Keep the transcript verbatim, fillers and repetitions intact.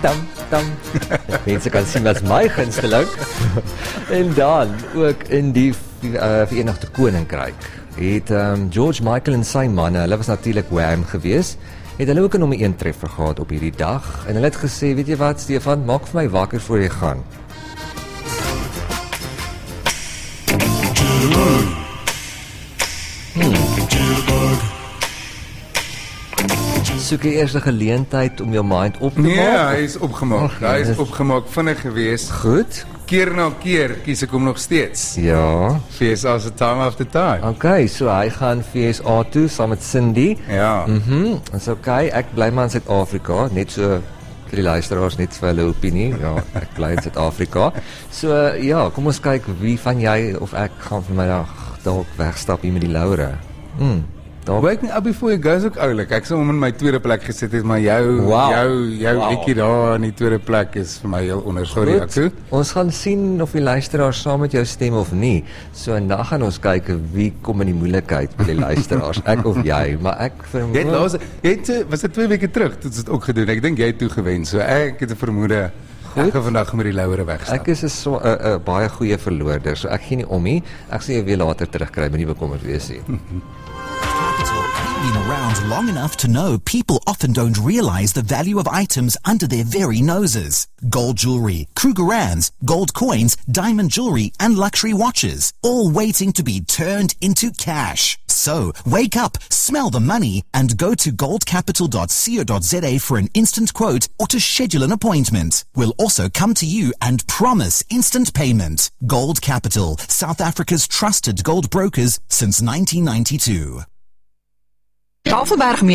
tam, tam. Mense kan sien wat my gunsteling. En dan, ook in die uh, Verenigde Koninkryk, het um, George Michael en sy manne, hulle was natuurlik Wham gewees, het hulle ook 'n nommer een treffer gehad op hierdie dag, en hulle het gesê, weet jy wat, Stefan, maak vir my wakker voor jy gaan. Hmm. Soek jy eers 'n geleentheid om jou mind op te maak? Nee, hy is opgemaak. Hy is opgemaak, vinnig gewees. Goed. Keer na keer kies ek hom nog steeds. Ja. V S A se time after time. Okay, so hy gaan V S A toe saam met Cindy. Ja. Mhm. Mm Dis okay. Ek bly maar in Suid-Afrika, net so vir die luisteraars, net vir hulle opinie. Ja, ek bly in Suid-Afrika. So ja, kom ons kyk wie van jy of ek gaan vanmiddag dalk wegstap hier met die Laure. Mm. Wait me up before you goes ook oulik. Ek sou hom in my tweede plek gesit het, maar jou wow. jou jou wow. ekkie daar in die tweede plek is vir my heel onder. Sorry, Aksu. Ons gaan sien of die luisteraars saam met jou stem of nie. So en dan gaan ons kyk wie kom in die moeilikheid by die luisteraars, ek of jy, maar ek vermoed. Jy het laas, jy het, was dit twee weke terug toe het dit ook gedoen. Ek dink jy het toe gewen. So ek het 'n vermoede ek gaan vandag met die Laure wegstap. Ek is 'n so, uh, uh, baie goeie verloorder, so ek gee nie om nie. Ek sal jou weer later terugkry, moenie bekommerd wees nie. Been around long enough to know people often don't realize the value of items under their very noses. Gold jewelry, Krugerrands, gold coins, diamond jewelry, and luxury watches, all waiting to be turned into cash. So, wake up, smell the money, and go to gold capital dot co dot za for an instant quote or to schedule an appointment. We'll also come to you and promise instant payment. Gold Capital, South Africa's trusted gold brokers since nineteen ninety-two. Tafelberg